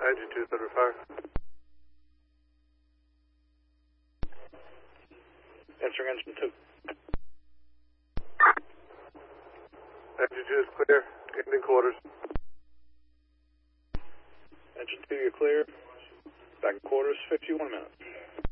Engine 2 is under fire. Answering engine 2. Engine 2 is clear. Ending quarters. Engine 2, you're clear. Back in quarters, 51 minutes.